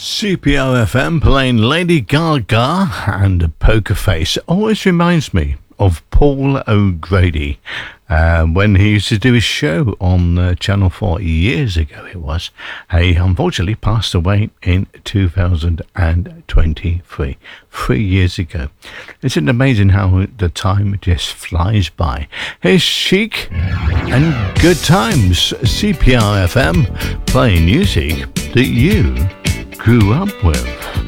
CPOFM playing Lady Gaga and Poker Face always reminds me of Paul O'Grady when he used to do his show on Channel 4 years ago it was. He unfortunately passed away in 2023, 3 years ago. Isn't it amazing how the time just flies by? Here's Chic and Good Times, CPRFM, playing music that you grew up with.